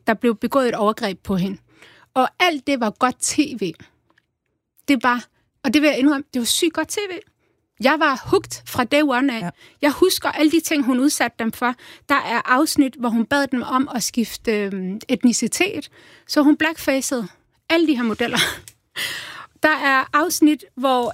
der blev begået et overgreb på hende. Og alt det var godt tv. Og det vil jeg indrømme, det var sygt godt tv. Jeg var hooked fra day one af. Ja. Jeg husker alle de ting, hun udsatte dem for. Der er afsnit, hvor hun bad dem om at skifte etnicitet. Så hun blackfacede alle de her modeller. Der er afsnit, hvor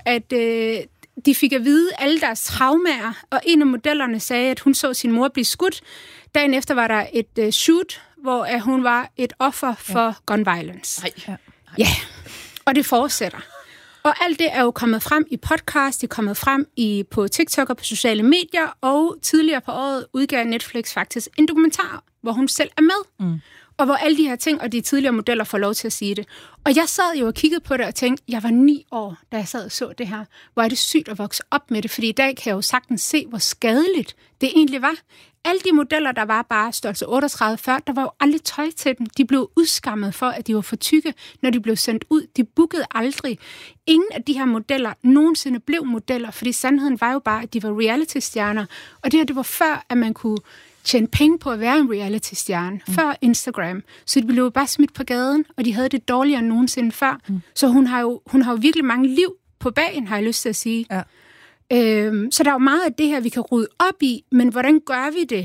de fik at vide alle deres traumer, og en af modellerne sagde, at hun så sin mor blive skudt. Dagen efter var der et shoot, hvor hun var et offer for gun violence. Ja, og det fortsætter. Og alt det er jo kommet frem i podcast, det er kommet frem på TikTok og på sociale medier, og tidligere på året udgav Netflix faktisk en dokumentar, hvor hun selv er med. Og hvor alle de her ting og de tidligere modeller får lov til at sige det. Og jeg sad jo og kiggede på det og tænkte, jeg var 9 år, da jeg sad og så det her. Hvor er det sygt at vokse op med det, fordi i dag kan jeg jo sagtens se, hvor skadeligt det egentlig var. Alle de modeller, der var bare størrelse 38 før, der var jo aldrig tøj til dem. De blev udskammet for, at de var for tykke, når de blev sendt ud. De bookede aldrig. Ingen af de her modeller nogensinde blev modeller, fordi sandheden var jo bare, at de var reality-stjerner. Og det var før, at man kunne tjene penge på at være en reality-stjerne, før Instagram. Så de blev bare smidt på gaden, og de havde det dårligere end nogensinde før. Så hun har jo virkelig mange liv på bagen, har jeg lyst til at sige. Ja. Så der er jo meget af det her, vi kan rydde op i, men hvordan gør vi det?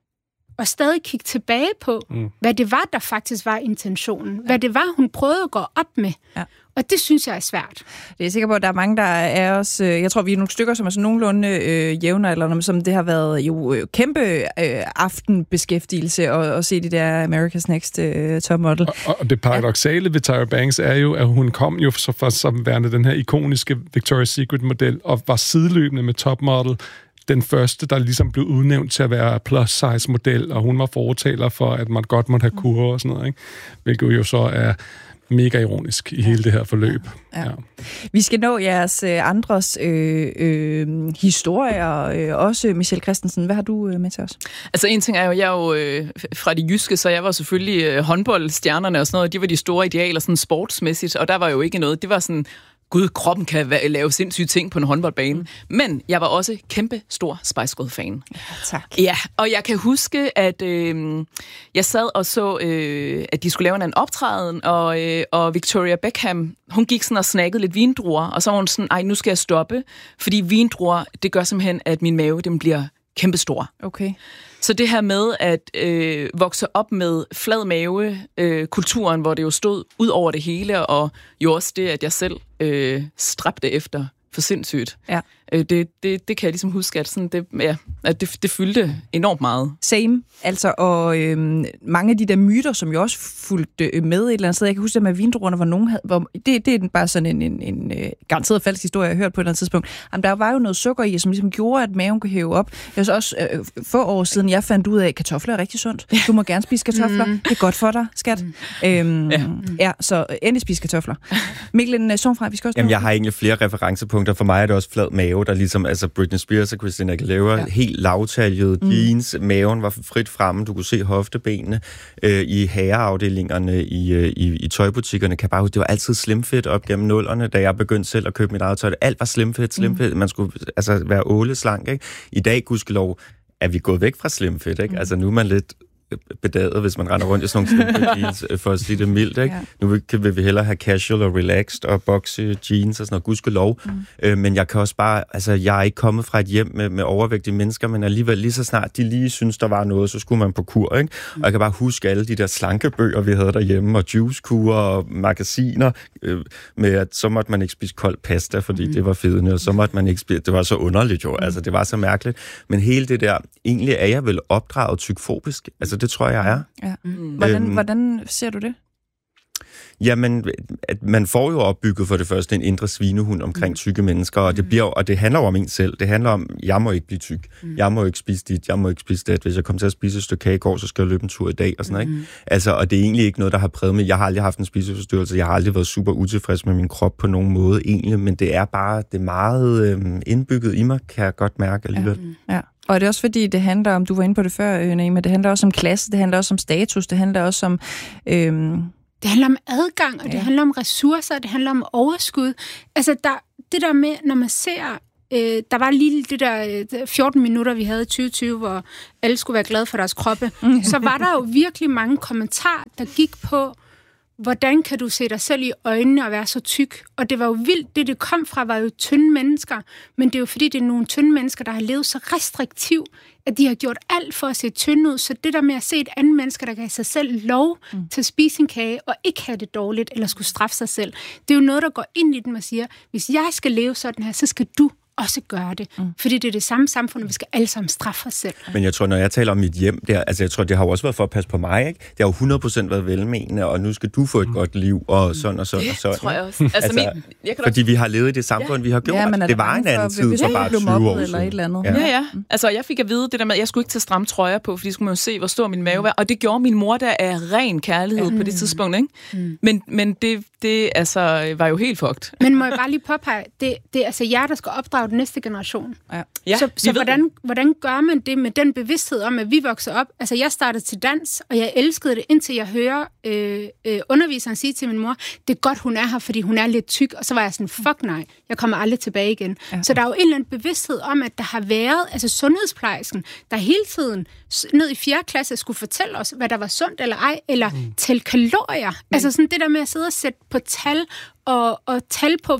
Og stadig kigge tilbage på, hvad det var, der faktisk var intentionen. Hvad det var, hun prøvede at gå op med. Ja. Og det synes jeg er svært. Det er jeg sikker på, at der er mange, der er også... Jeg tror, vi er nogle stykker, som er sådan nogenlunde jævnaldrende, som det har været jo kæmpe aftenbeskæftigelse at se de der America's Next Topmodel. Og det paradoksale ved Tyra Banks er jo, at hun kom jo som værende den her ikoniske Victoria's Secret-model, og var sideløbende med Topmodel, den første, der ligesom blev udnævnt til at være plus-size-model, og hun var fortaler for, at man godt måtte have kurver og sådan noget, ikke? Hvilket jo så er mega ironisk i hele det her forløb. Ja. Vi skal nå jeres andres historier, også Michelle Christensen. Hvad har du med til os? Altså en ting er jo, jeg er jo fra de jyske, så jeg var selvfølgelig håndboldstjernerne og sådan noget. De var de store idealer sådan sportsmæssigt, og der var jo ikke noget. Det var sådan, gud, kroppen kan lave sindssyge ting på en håndboldbane. Men jeg var også kæmpe stor Spice Girl-fan. Ja, tak. Ja, og jeg kan huske, at jeg sad og så, at de skulle lave en optræden, og Victoria Beckham, hun gik sådan og snakkede lidt vindruer, og så var hun sådan, ej, nu skal jeg stoppe, fordi vindruer, det gør simpelthen, at min mave, den bliver kæmpestor. Okay. Så det her med at vokse op med flad mave, kulturen, hvor det jo stod ud over det hele, og jo også det, at jeg selv stræbte efter for sindssygt. Ja. Det kan jeg ligesom huske, at, sådan det fyldte enormt meget. Same. Altså, og mange af de der myter, som jo også fulgte med et eller andet sted. Jeg kan huske det med vindruerne, hvor nogen havde... Det er bare sådan en garanteret falsk historie, jeg har hørt på et eller andet tidspunkt. Jamen, der var jo noget sukker i, som ligesom gjorde, at maven kunne hæve op. Det var også få år siden, jeg fandt ud af, at kartofler er rigtig sundt. Du må gerne spise kartofler. Det er godt for dig, skat. Ja, så endelig spise kartofler. Mikkel Sornfra, vi skal også... Jamen, jeg har egentlig flere referencepunkter. For mig er det også flad mave, der ligesom, altså Britney Spears og Christina Aguilera, helt lavtaljede jeans, maven var frit fremme, du kunne se hoftebenene i herreafdelingerne i tøjbutikkerne, kan bare huske, det var altid slimfit op gennem nullerne, da jeg begyndte selv at købe mit eget tøj. Alt var slimfit, man skulle altså være åleslank, ikke? I dag, gudskelov, er vi gået væk fra slimfit, ikke? Altså nu er man lidt bedaget, hvis man render rundt i sådan nogle slimfit jeans, for at sige det mildt, ikke? Ja. Nu vil vi hellere have casual og relaxed og boxe jeans og sådan noget, gudskelov. Men jeg kan også bare, altså jeg er ikke kommet fra et hjem med overvægtige mennesker, men alligevel lige så snart de lige synes, der var noget, så skulle man på kur, ikke? Og jeg kan bare huske alle de der slankebøger, vi havde derhjemme, og juicekurer og magasiner, med at så måtte man ikke spise kold pasta, fordi det var fedende, og så måtte man ikke spise, det var så underligt jo, altså det var så mærkeligt. Men hele det der, egentlig er jeg vel opdraget tykfobisk, altså det tror jeg er. Ja. Hvordan ser du det? Jamen, at man får jo opbygget for det første en indre svinehund omkring tykke mennesker, og det handler jo om en selv. Det handler om, jeg må ikke blive tyk. Jeg må ikke spise dit, jeg må ikke spise det. Hvis jeg kommer til at spise et stykke kage i går, så skal jeg løbe en tur i dag, og sådan noget, ikke? Altså, og det er egentlig ikke noget, der har præget mig. Jeg har aldrig haft en spiseforstyrrelse. Jeg har aldrig været super utilfreds med min krop på nogen måde, egentlig, men det er bare, det er meget indbygget i mig, kan jeg godt mærke alligevel. Ja. Og er det også fordi, det handler om, du var inde på det før, Naima, det handler også om klasse, det handler også om status, det handler også om... Det handler om adgang, og det handler om ressourcer, det handler om overskud. Altså, det der med, når man ser der var lige det der 14 minutter, vi havde i 2020, hvor alle skulle være glade for deres kroppe. Så var der jo virkelig mange kommentarer, der gik på, hvordan kan du se dig selv i øjnene og være så tyk? Og det var jo vildt, det kom fra, var jo tynde mennesker, men det er jo fordi, det er nogle tynde mennesker, der har levet så restriktivt, at de har gjort alt for at se tynde ud. Så det der med at se et andet menneske, der kan have sig selv lov til at spise en kage, og ikke have det dårligt, eller skulle straffe sig selv, det er jo noget, der går ind i den og siger, hvis jeg skal leve sådan her, så skal du også gøre det. Fordi det er det samme samfund, og vi skal alle sammen straffe os selv. Men jeg tror, når jeg taler om mit hjem, jeg tror, det har jo også været for at passe på mig, ikke? Det har jo 100% været velmenende, og nu skal du få et godt liv, og sådan og sådan og sådan. Det tror jeg også. Fordi vi har levet i det samfund, vi har gjort. Ja, det var en anden tid for bare 20 år eller et eller andet. Ja. Altså, jeg fik at vide det der med, at jeg skulle ikke tage stramme trøjer på, fordi skulle man jo se, hvor stor min mave var. Og det gjorde min mor der af ren kærlighed på det tidspunkt, ikke? Men det altså, var jo helt fucked. Men må jeg bare lige påpege, det er altså jer, der skal opdrage den næste generation. Ja, så hvordan gør man det med den bevidsthed om, at vi vokser op? Altså, jeg startede til dans, og jeg elskede det, indtil jeg hører underviseren sige til min mor, det er godt, hun er her, fordi hun er lidt tyk. Og så var jeg sådan, fuck nej, jeg kommer aldrig tilbage igen. Ja. Så der er jo en eller anden bevidsthed om, at der har været, altså sundhedsplejersken, der hele tiden ned i 4. klasse skulle fortælle os, hvad der var sundt eller ej, eller tælle kalorier. Altså sådan det der med at sidde og sætte på tal, og tal på,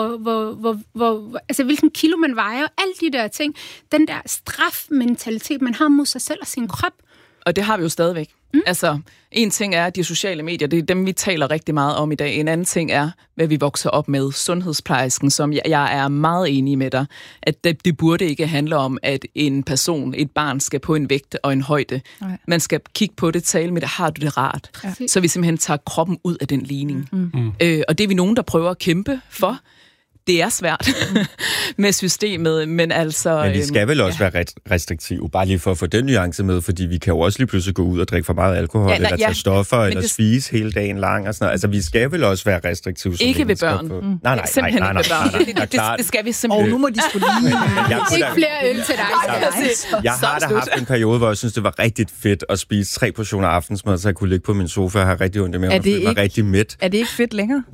altså hvilken kilo man vejer, alle de der ting. Den der strafmentalitet, man har mod sig selv og sin krop. Og det har vi jo stadigvæk. Altså, en ting er de sociale medier, det er dem, vi taler rigtig meget om i dag. En anden ting er, hvad vi vokser op med. Sundhedsplejersken, som jeg er meget enig med dig, at det burde ikke handle om, at en person, et barn, skal på en vægt og en højde. Nej. Man skal kigge på det, tale med det, har du det rart? Ja. Så vi simpelthen tager kroppen ud af den ligning. Og det er vi nogen, der prøver at kæmpe for. Det er svært med systemet, men altså... Men vi skal vel også være restriktive, bare lige for at få den nuance med, fordi vi kan jo også lige pludselig gå ud og drikke for meget alkohol, eller tage stoffer, eller spise hele dagen lang og sådan noget. Altså, vi skal vel også være restriktive. Ikke ved børn. Nej. Simpelthen ikke ved børn. Det skal vi simpelthen. Nu må de skulle lige... Ikke flere øl til dig. Jeg har da haft en periode, hvor jeg synes, det var rigtig fedt at spise 3 portioner aftensmad, så jeg kunne ligge på min sofa og have rigtig ondt i maven og føle mig rigtig mæt. Er det ikke fedt længere?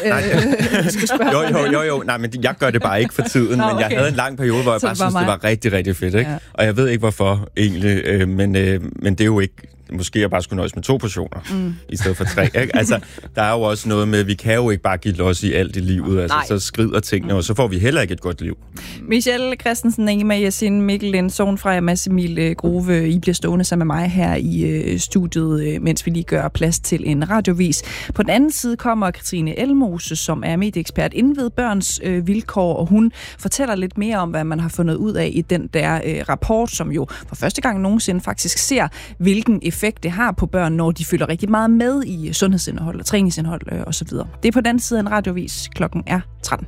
Jo. Nej, men jeg gør det bare ikke for tiden, men jeg havde en lang periode, hvor jeg bare synes, det var rigtig, rigtig fedt, ikke? Ja. Og jeg ved ikke, hvorfor egentlig, men det er jo ikke... Måske jeg bare skulle nøjes med 2 portioner, i stedet for 3, ikke? Altså, der er jo også noget med, vi kan jo ikke bare give los i alt i livet, altså, så skrider tingene, og så får vi heller ikke et godt liv. Michelle Christensen, Ema Yasin, Mikkel Lensson fra Mads Emil Grove, I bliver stående sammen med mig her i studiet, mens vi lige gør plads til en radiovis. På den anden side kommer Katrine Elmose, som er medieekspert inden ved børns vilkår, og hun fortæller lidt mere om, hvad man har fundet ud af i den der rapport, som jo for første gang nogensinde faktisk ser, hvilken effekt det har på børn, når de følger rigtig meget med i sundhedsindhold og træningsindhold osv. Det er på den anden side af en radiovis. Klokken er 13.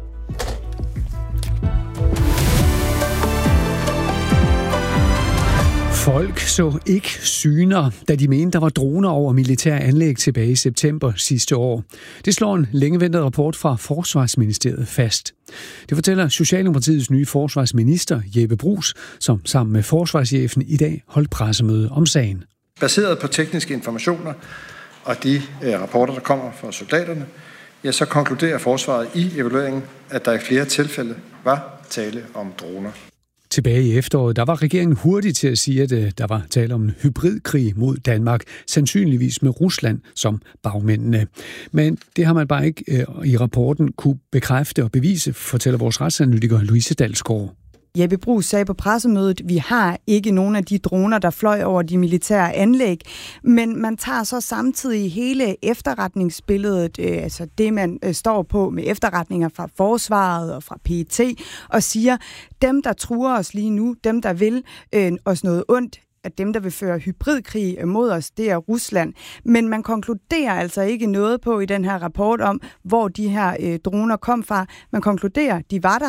Folk så ikke syner, da de mente, der var droner over militære anlæg tilbage i september sidste år. Det slår en længeventet rapport fra Forsvarsministeriet fast. Det fortæller Socialdemokratiets nye forsvarsminister, Jeppe Bruus, som sammen med forsvarschefen i dag holdt pressemøde om sagen. Baseret på tekniske informationer og de rapporter, der kommer fra soldaterne, så konkluderer forsvaret i evalueringen, at der i flere tilfælde var tale om droner. Tilbage i efteråret, der var regeringen hurtig til at sige, at der var tale om en hybridkrig mod Danmark, sandsynligvis med Rusland som bagmændene. Men det har man bare ikke i rapporten kunne bekræfte og bevise, fortæller vores retsanalytiker Louise Dalsgaard. Jeppe Bruus sagde på pressemødet, vi har ikke nogen af de droner, der fløj over de militære anlæg, men man tager så samtidig hele efterretningsbilledet, altså det man står på med efterretninger fra forsvaret og fra PET, og siger, dem der truer os lige nu, dem der vil os noget ondt, at dem, der vil føre hybridkrig mod os, det er Rusland. Men man konkluderer altså ikke noget på i den her rapport om, hvor de her droner kom fra. Man konkluderer, de var der.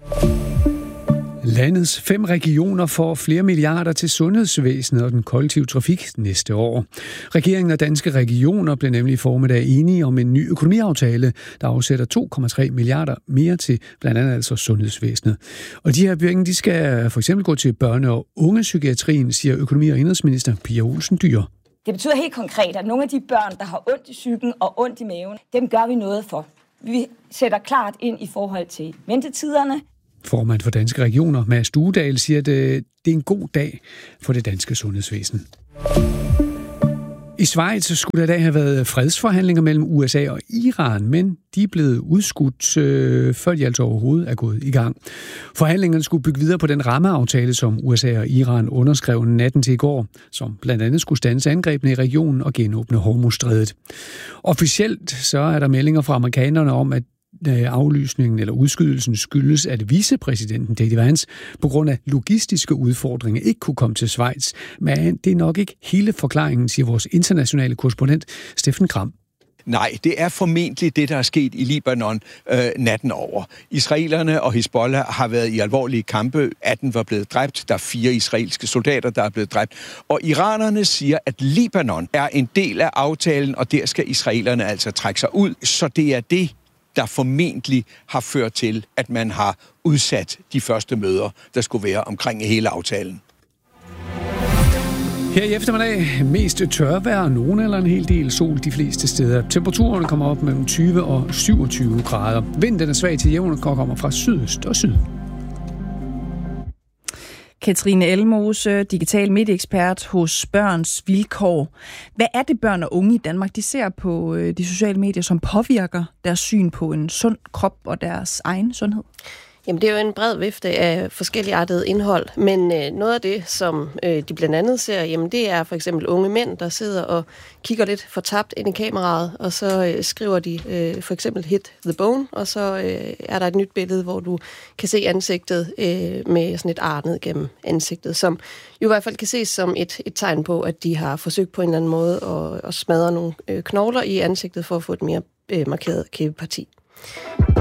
Landets 5 regioner får flere milliarder til sundhedsvæsenet og den kollektive trafik næste år. Regeringen og Danske Regioner blev nemlig i formiddag enige om en ny økonomiaftale, der afsætter 2,3 milliarder mere til blandt andet altså sundhedsvæsenet. Og de her penge, de skal for eksempel gå til børne- og ungepsykiatrien, siger økonomi- og indenrigsminister Pia Olsen Dyhr. Det betyder helt konkret, at nogle af de børn, der har ondt i psyken og ondt i maven, dem gør vi noget for. Vi sætter klart ind i forhold til ventetiderne. Formand for Danske Regioner, Mads Duedal, siger, at det er en god dag for det danske sundhedsvæsen. I Schweiz skulle der i dag have været fredsforhandlinger mellem USA og Iran, men de er blevet udskudt, før de altså overhovedet er gået i gang. Forhandlingerne skulle bygge videre på den rammeaftale, som USA og Iran underskrev natten til i går, som blandt andet skulle standse angrebene i regionen og genåbne Hormuzstrædet. Officielt så er der meldinger fra amerikanerne om, at aflysningen eller udskydelsen skyldes, at vicepræsidenten J.D. Vance på grund af logistiske udfordringer ikke kunne komme til Schweiz. Men det er nok ikke hele forklaringen, siger vores internationale korrespondent Steffen Gram. Nej, det er formentlig det, der er sket i Libanon natten over. Israelerne og Hezbollah har været i alvorlige kampe. 18 var blevet dræbt. Der er 4 israelske soldater, der er blevet dræbt. Og iranerne siger, at Libanon er en del af aftalen, og der skal israelerne altså trække sig ud. Så det er det, der formentlig har ført til, at man har udsat de første møder, der skulle være omkring hele aftalen. Her i eftermiddag mest tørvejr, nogen eller en hel del sol de fleste steder. Temperaturen kommer op mellem 20 og 27 grader. Vinden er svag til jævn og kommer fra sydøst og syd. Katrine Elmose, digital medieekspert hos Børns Vilkår. Hvad er det børn og unge i Danmark, de ser på de sociale medier, som påvirker deres syn på en sund krop og deres egen sundhed? Jamen, det er jo en bred vifte af forskelligartet indhold, men noget af det, som de blandt andet ser, jamen, det er for eksempel unge mænd, der sidder og kigger lidt fortabt ind i kameraet, og så skriver de for eksempel hit the bone, og så er der et nyt billede, hvor du kan se ansigtet med sådan et ar ned gennem ansigtet, som jo i hvert fald kan ses som et tegn på, at de har forsøgt på en eller anden måde at smadre nogle knogler i ansigtet for at få et mere markeret kæbeparti.